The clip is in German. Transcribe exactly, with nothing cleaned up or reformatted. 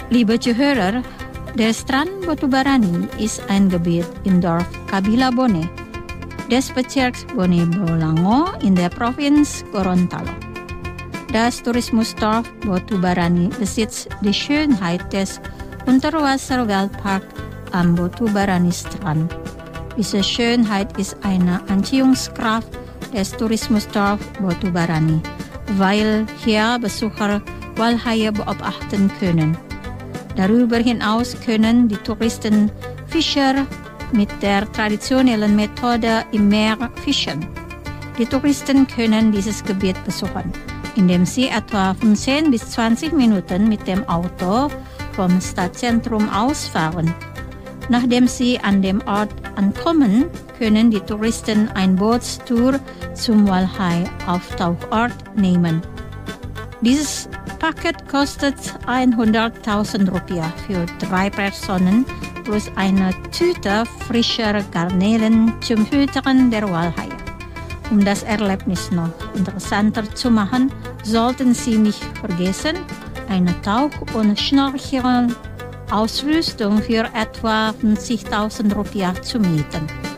Liebe Zuhörer, der Strand Batubarani ist ein Gebiet im Dorf Kabila Bone des Bezirks Bone Bolango in der Provinz Gorontalo. Das Tourismusdorf Batubarani besitzt die Schönheit des Unterwasserweltparks am Batubarani-Strand. Diese Schönheit ist eine Anziehungskraft des Tourismusdorf Batubarani, weil hier Besucher Walhaie beobachten können. Darüber hinaus können die Touristen Fischer mit der traditionellen Methode im Meer fischen. Die Touristen können dieses Gebiet besuchen, indem sie etwa fünfzehn bis zwanzig Minuten mit dem Auto vom Stadtzentrum ausfahren. Nachdem sie an dem Ort ankommen, können die Touristen eine Bootstour zum Walhaie-Auftauchort nehmen. Dieses Paket kostet hunderttausend Rupiah für drei Personen plus eine Tüte frischer Garnelen zum Füttern der Walhaie. Um das Erlebnis noch interessanter zu machen, sollten Sie nicht vergessen, eine Tauch- und Schnorchelausrüstung für etwa fünfzigtausend Rupiah zu mieten.